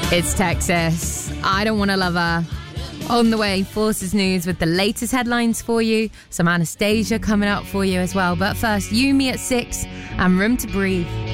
It's Texas. I Don't Want a Lover. On the way, Forces News with the latest headlines for you. Some Anastasia coming up for you as well. But first, You, Me at 6 and Room to Breathe.